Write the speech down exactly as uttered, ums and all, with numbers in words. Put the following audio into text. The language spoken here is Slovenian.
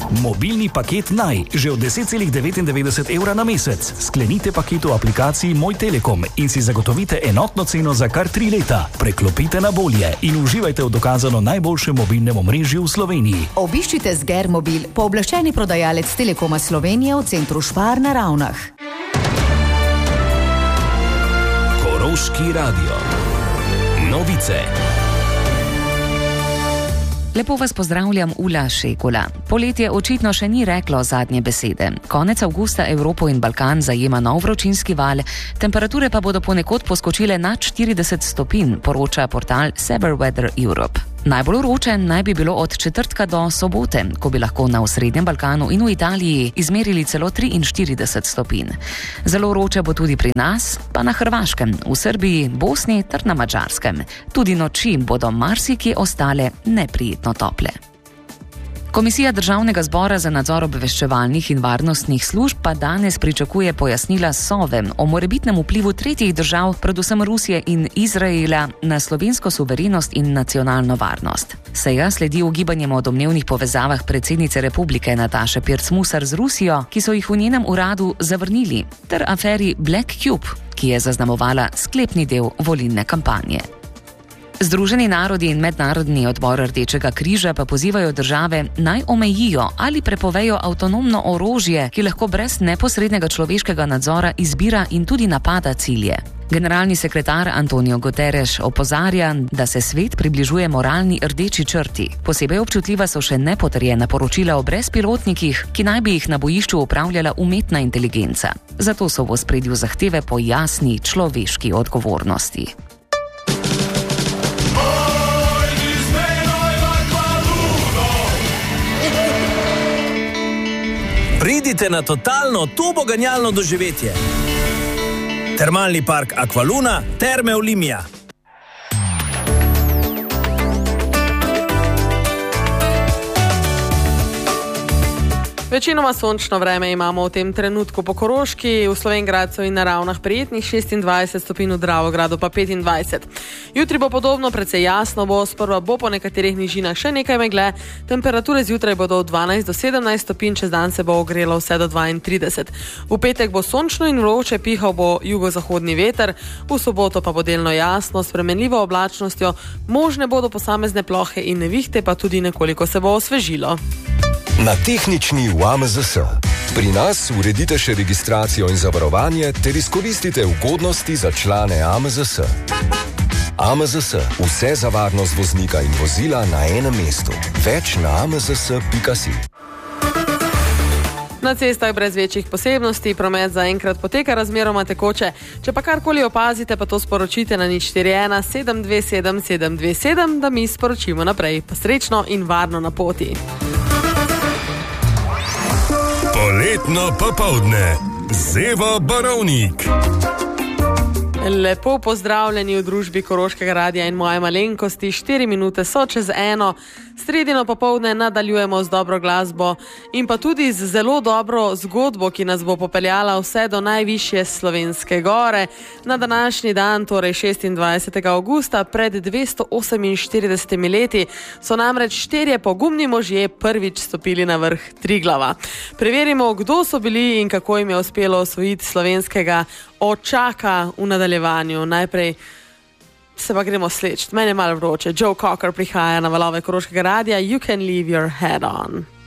Mobilni paket Naj, že od deset celih devetindevetdeset evra na mesec. Sklenite paket v aplikaciji Moj Telekom in si zagotovite enotno ceno za kar tri leta. Preklopite na bolje in uživajte v dokazano najboljšem mobilnem omrežju v Sloveniji. Obiščite Sgermobil, pooblaščeni prodajalec Telekoma Slovenije v centru Špar na Ravnah. Koroški radio. Novice. Lepo vas pozdravljam, Ula Šekula. Poletje očitno še ni reklo zadnje besede. Konec avgusta Evropo in Balkan zajema nov vročinski val, temperature pa bodo ponekod poskočile nad štirideset stopinj, poroča portal Severe Weather Europe. Najbolj vroče naj bi bilo od četrtka do sobote, ko bi lahko na osrednjem Balkanu in v Italiji izmerili celo triinštirideset stopinj. Zelo vroče bo tudi pri nas, pa na Hrvaškem, v Srbiji, Bosni ter na Madžarskem. Tudi noči bodo marsikje ostale neprijetno tople. Komisija Državnega zbora za nadzor obveščevalnih in varnostnih služb pa danes pričakuje pojasnila Sove o morebitnem vplivu tretjih držav, predvsem Rusije in Izraela, na slovensko suverenost in nacionalno varnost. Seja sledi ugibanjem o domnevnih povezavah predsednice republike Nataše Pirc-Musar z Rusijo, ki so jih v njenem uradu zavrnili, ter aferi Black Cube, ki je zaznamovala sklepni del volilne kampanje. Združeni narodi in Mednarodni odbor Rdečega križa pa pozivajo države naj omejijo ali prepovejo avtonomno orožje, ki lahko brez neposrednega človeškega nadzora izbira in tudi napada cilje. Generalni sekretar Antonio Guterres opozarja, da se svet približuje moralni rdeči črti. Posebej občutljiva so še nepotrjena poročila o brezpilotnikih, ki naj bi jih na bojišču upravljala umetna inteligenca. Zato so v ospredju zahteve po jasni človeški odgovornosti. Pridite na totalno turboganjalno doživetje. Termalni park Aqualuna, Terme Olimia. Večinoma sončno vreme imamo v tem trenutku po Koroški, v Slovenj Gradcu in na Ravnah prijetnih šestindvajset stopinj, v Dravogradu pa petindvajset. Jutri bo podobno, precej jasno bo, sprva bo po nekaterih nižinah še nekaj megle, temperature zjutraj bodo od dvanajst do sedemnajst stopinj, čez dan se bo ogrelo vse do dvaintrideset. V petek bo sončno in vroče, pihal bo jugozahodni veter, v soboto pa bo delno jasno, s spremenljivo oblačnostjo, možne bodo posamezne plohe in nevihte, pa tudi nekoliko se bo osvežilo. Na tehnični v A M Z S. Pri nas uredite še registracijo in zavarovanje ter izkoristite ugodnosti za člane A M Z S. A M Z S. Vse za varnost voznika in vozila na enem mestu. Več na a m z s pika si. Na cestah brez večjih posebnosti, promet zaenkrat poteka razmeroma tekoče. Če pa karkoli opazite, pa to sporočite na nič štiri ena sedem dve sedem sedem dve sedem, da mi sporočimo naprej. Pa srečno in varno na poti. Poletno popoldne. Zeva Barovnik. Lepo pozdravljeni v družbi Koroškega radia in moje malenkosti. Štiri minute so čez eno. Sredino popoldne nadaljujemo z dobro glasbo in pa tudi z zelo dobro zgodbo, ki nas bo popeljala vse do najvišje slovenske gore. Na današnji dan, torej šestindvajsetega avgusta, pred dvesto oseminštiridesetimi leti, so namreč štirje pogumni možje prvič stopili na vrh Triglava. Preverimo, kdo so bili in kako jim je uspelo osvojiti slovenskega očaka v nadaljevanju. Najprej se pa gremo sleč. Meni je malo vroče. Joe Cocker prihaja na valove Koroškega radia. You can leave your head on.